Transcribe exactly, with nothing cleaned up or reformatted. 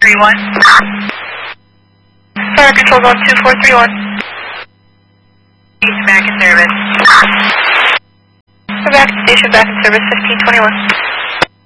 three one. Fire Control going two four three one. East back in service. We're back to station, back in service fifteen twenty-one.